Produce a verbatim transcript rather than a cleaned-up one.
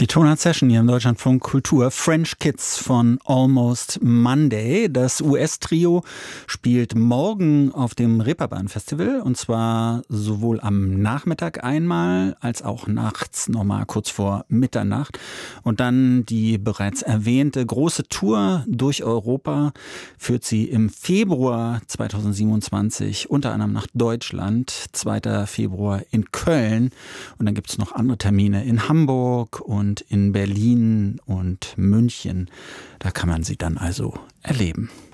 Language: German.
Die Tonart Session hier im Deutschlandfunk Kultur. French Kids von Almost Monday. Das U S-Trio spielt morgen auf dem Reeperbahn-Festival. Und zwar sowohl am Nachmittag einmal, als auch nachts nochmal kurz vor Mitternacht. Und dann die bereits erwähnte große Tour durch Europa führt sie im Februar zweitausendsiebenundzwanzig unter anderem nach Deutschland. zweiter Februar in Köln. Und dann gibt es noch andere Termine in Hamburg und Und in Berlin und München. Da kann man sie dann also erleben.